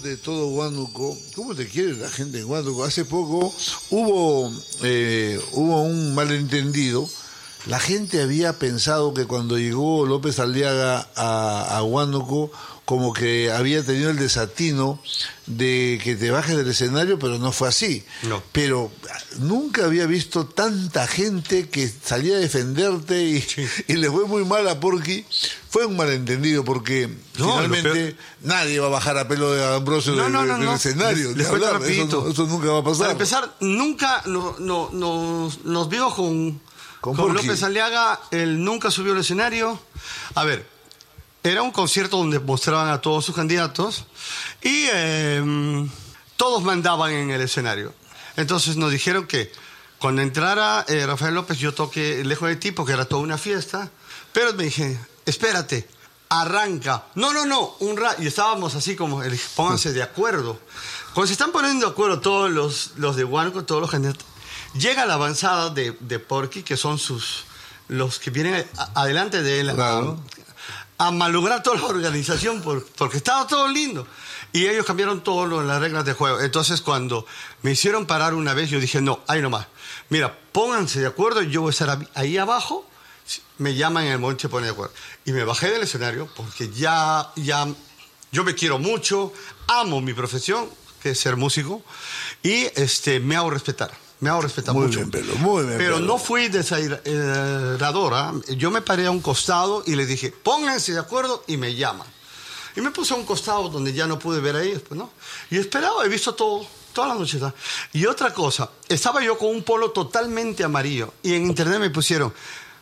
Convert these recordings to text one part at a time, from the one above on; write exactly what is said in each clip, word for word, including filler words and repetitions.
De todo Huánuco, ¿cómo te quiere la gente en Huánuco? Hace poco hubo, eh, hubo un malentendido. La gente había pensado que cuando llegó López Aliaga a, a Huánuco, como que había tenido el desatino de que te bajes del escenario, pero no fue así. No. Pero nunca había visto tanta gente que salía a defenderte y, sí. y le fue muy mal a Porky. Fue un malentendido porque no, finalmente nadie va a bajar a pelo de Ambrosio no, del, no, no, del no. escenario. Les, les hablar. Eso, eso nunca va a pasar. Para empezar, nunca no, no, no, nos vimos con, con, con López Aliaga. Él nunca subió al escenario. A ver, era un concierto donde mostraban a todos sus candidatos y eh, todos mandaban en el escenario. Entonces nos dijeron que cuando entrara eh, Rafael López yo toqué Lejos de ti porque era toda una fiesta, pero me dije, espérate, arranca. No, no, no, un ra... Y estábamos así como, pónganse de acuerdo. Cuando se están poniendo de acuerdo todos los, los de Huánuco, todos los candidatos, llega la avanzada de, de Porky, que son sus los que vienen a, adelante de él. Claro. A, a malograr toda la organización por, porque estaba todo lindo. Y ellos cambiaron todas las reglas de juego. Entonces, cuando me hicieron parar una vez, yo dije, no, ahí nomás. Mira, pónganse de acuerdo, yo voy a estar ahí abajo. Me llaman en el momento y se ponen de acuerdo. Y me bajé del escenario porque ya, ya, yo me quiero mucho, amo mi profesión, que es ser músico, y este, me hago respetar. Me hago respetar muy mucho. Bien, pero muy bien, pero pero no fui desairadora. Yo me paré a un costado y les dije, pónganse de acuerdo, y me llaman. Y me puse a un costado donde ya no pude ver a ellos, pues, ¿no? Y esperaba, he visto todo, toda la noche. ¿sabes? Y otra cosa, estaba yo con un polo totalmente amarillo, y en internet me pusieron,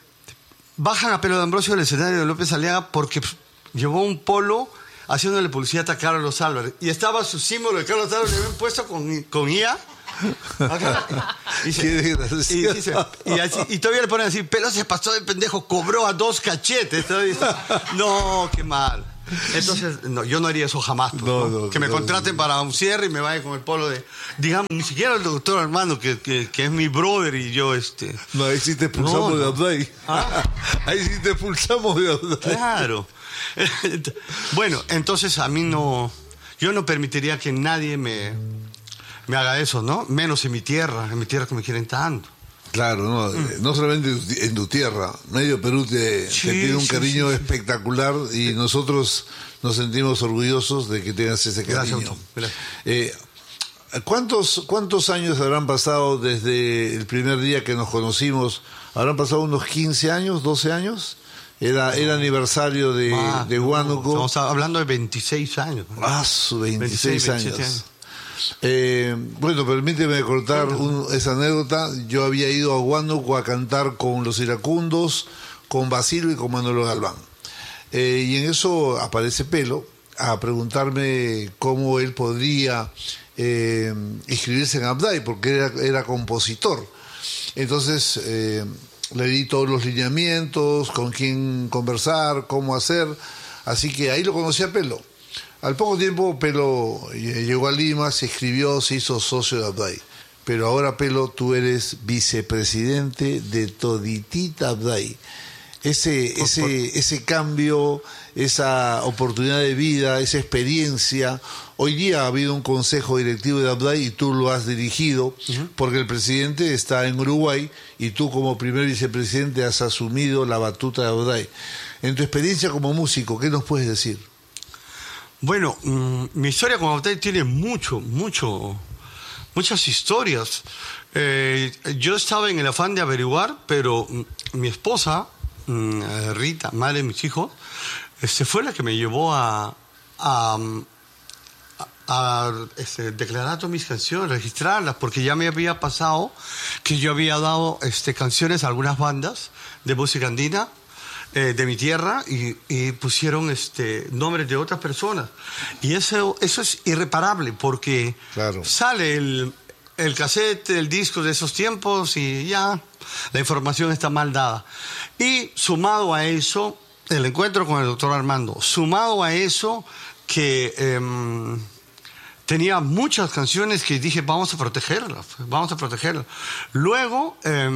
bajan a pelo de Ambrosio del escenario de López Aliaga porque llevó un polo haciéndole publicidad a Carlos Álvarez. Y estaba su símbolo de Carlos Álvarez, le habían puesto con, con I A. Acá. Y, se, qué desgraciado. Y, dice, y, así, y todavía le ponen así, pero se pasó de pendejo, cobró a dos cachetes. No, qué mal. Entonces, no, yo no haría eso jamás. Pues, no, ¿no? No, que me no, contraten no. para un cierre y me vaya con el polo de... Digamos, ni siquiera el doctor Armando, que, que, que es mi brother y yo, este... No, ahí sí te expulsamos no, de Abday. ¿Ah? Ahí sí te expulsamos de Abday. Claro. Bueno, entonces a mí no... Yo no permitiría que nadie me, me haga eso, ¿no? Menos en mi tierra, en mi tierra que me quieren tanto. Claro, no, mm. no solamente en tu tierra, medio Perú te, sí, te tiene un sí, cariño sí, sí. espectacular y nosotros nos sentimos orgullosos de que tengas ese cariño. Gracias, Gracias. Eh, ¿cuántos, ¿Cuántos años habrán pasado desde el primer día que nos conocimos? ¿Habrán pasado unos quince años, doce años? Era el aniversario de, ah, de Huánuco. Estamos hablando de veintiséis años. Ah, su veintiséis, veintiséis años. años. Eh, bueno, permíteme cortar un, esa anécdota. Yo había ido a Huánuco a cantar con los iracundos, con Basilio y con Manolo Galván. Eh, y en eso aparece Pelo a preguntarme cómo él podría eh, inscribirse en Abday, porque era, era compositor. Entonces eh, le di todos los lineamientos, con quién conversar, cómo hacer. Así que ahí lo conocí a Pelo. Al poco tiempo Pelo llegó a Lima, se inscribió, se hizo socio de Abday. Pero ahora, Pelo, tú eres vicepresidente de toditita Abday. Ese, por, ese, por... ese cambio, esa oportunidad de vida, esa experiencia. Hoy día ha habido un consejo directivo de Abday y tú lo has dirigido, uh-huh. porque el presidente está en Uruguay y tú como primer vicepresidente has asumido la batuta de Abday. En tu experiencia como músico, ¿qué nos puedes decir? Bueno, mmm, mi historia con Abday tiene mucho, mucho, muchas historias. Eh, yo estaba en el afán de averiguar, pero mi esposa, mmm, Rita, madre de mis hijos, este, fue la que me llevó a, a, a, a este, declarar todas mis canciones, registrarlas, porque ya me había pasado que yo había dado este, canciones a algunas bandas de música andina, Eh, de mi tierra y, y pusieron este nombres de otras personas y eso eso es irreparable porque claro. sale el, el cassette, el disco de esos tiempos y ya la información está mal dada. Y sumado a eso el encuentro con el doctor Armando, sumado a eso que eh, tenía muchas canciones que dije vamos a protegerlas, vamos a protegerlas. Luego eh,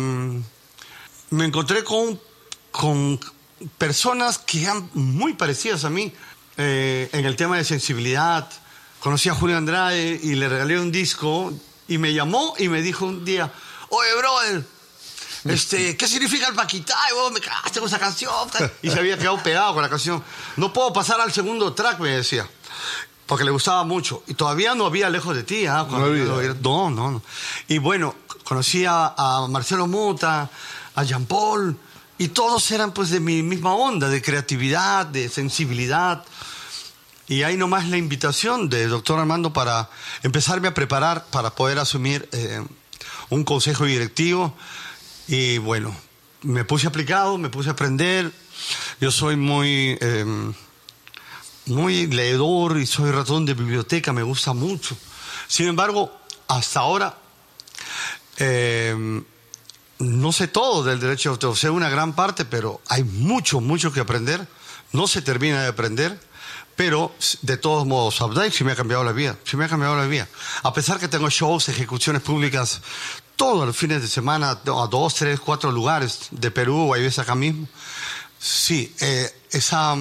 me encontré con con personas que eran muy parecidas a mí eh, en el tema de sensibilidad, conocí a Julio Andrade y le regalé un disco y me llamó y me dijo un día, oye, brother, este, ¿qué significa el Paquitay? Oh, me cagaste con esa canción. Y se había quedado pegado con la canción. No puedo pasar al segundo track, me decía. Porque le gustaba mucho. Y todavía no había Lejos de ti. ¿eh? No, había. no, no, no. Y bueno, conocí a, a Marcelo Mota, a Jean Paul, y todos eran pues de mi misma onda, de creatividad, de sensibilidad. Y ahí nomás la invitación del doctor Armando para empezarme a preparar para poder asumir eh, un consejo directivo. Y bueno, me puse aplicado, me puse a aprender. Yo soy muy... Eh, muy leedor y soy ratón de biblioteca, me gusta mucho. Sin embargo, hasta ahora eh, no sé todo del derecho de autor, sé una gran parte, pero hay mucho, mucho que aprender. No se termina de aprender, pero de todos modos, Abday sí me ha cambiado la vida, sí me ha cambiado la vida. A pesar que tengo shows, ejecuciones públicas, todos los fines de semana, a dos, tres, cuatro lugares de Perú, o hay veces acá mismo. Sí, eh, esa...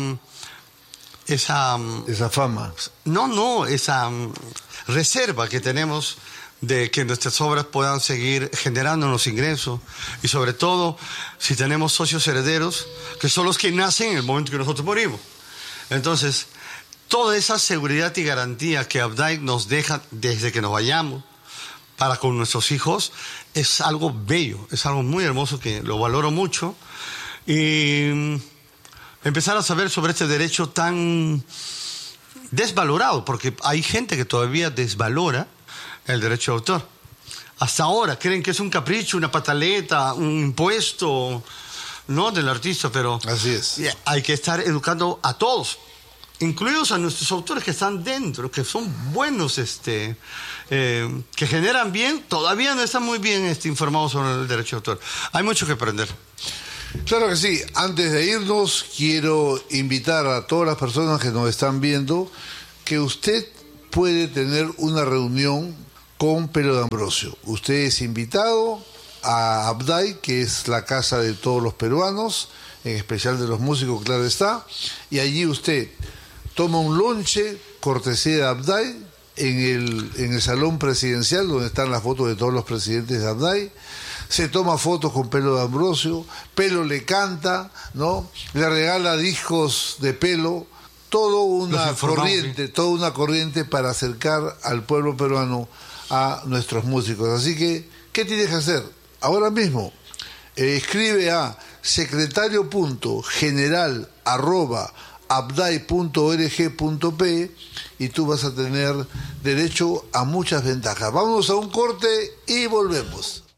Esa, esa fama. No, no, esa um, reserva que tenemos de que nuestras obras puedan seguir generándonos ingresos y sobre todo si tenemos socios herederos que son los que nacen en el momento que nosotros morimos. Entonces, toda esa seguridad y garantía que Abday nos deja desde que nos vayamos para con nuestros hijos es algo bello, es algo muy hermoso que lo valoro mucho y... empezar a saber sobre este derecho tan desvalorado, porque hay gente que todavía desvalora el derecho de autor. Hasta ahora creen que es un capricho, una pataleta, un impuesto, ¿no?, del artista, pero así es. Hay que estar educando a todos, incluidos a nuestros autores que están dentro, que son buenos, este, eh, que generan bien, todavía no están muy bien este, informados sobre el derecho de autor. Hay mucho que aprender. Claro que sí. Antes de irnos, quiero invitar a todas las personas que nos están viendo que usted puede tener una reunión con Pelo de Ambrosio. Usted es invitado a Abday, que es la casa de todos los peruanos, en especial de los músicos, claro está, y allí usted toma un lonche, cortesía de Abday, en el, en el salón presidencial, donde están las fotos de todos los presidentes de Abday. Se toma fotos con Pelo de Ambrosio, Pelo le canta, ¿no? Le regala discos de Pelo, todo una corriente, ¿sí? Toda una corriente para acercar al pueblo peruano a nuestros músicos. Así que, ¿qué tienes que hacer? Ahora mismo, eh, escribe a secretario punto general arroba abday punto org punto pe y tú vas a tener derecho a muchas ventajas. Vamos a un corte y volvemos.